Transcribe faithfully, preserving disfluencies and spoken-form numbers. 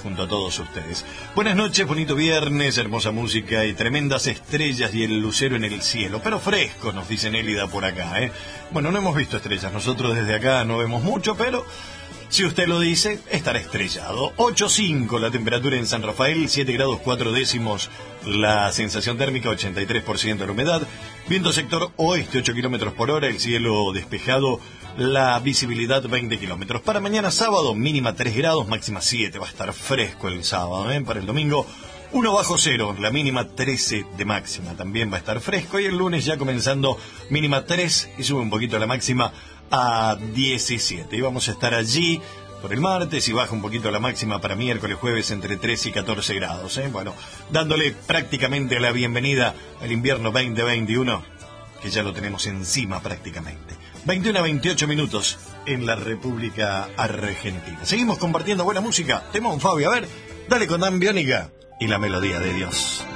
junto a todos ustedes. Buenas noches, bonito viernes, hermosa música y tremendas estrellas y el lucero en el cielo. Pero fresco, nos dice Nélida por acá, ¿eh? Bueno, no hemos visto estrellas, nosotros desde acá no vemos mucho, pero si usted lo dice, estará estrellado. ocho cinco la temperatura en San Rafael, siete grados cuatro décimos la sensación térmica, ochenta y tres por ciento la humedad. Viento sector oeste, ocho kilómetros por hora, el cielo despejado, la visibilidad veinte kilómetros. Para mañana sábado, mínima tres grados, máxima siete. Va a estar fresco el sábado, ¿eh? Para el domingo, uno bajo cero, la mínima trece de máxima. También va a estar fresco. Y el lunes ya comenzando, mínima tres y sube un poquito la máxima a diecisiete. Y vamos a estar allí por el martes y baja un poquito la máxima para miércoles, jueves entre trece y catorce grados, ¿eh? Bueno, dándole prácticamente la bienvenida al invierno veinte veintiuno, que ya lo tenemos encima prácticamente. veintiuno a veintiocho minutos en la República Argentina. Seguimos compartiendo buena música. Temón, Fabio, a ver, dale con Dan Biónica y la melodía de Dios.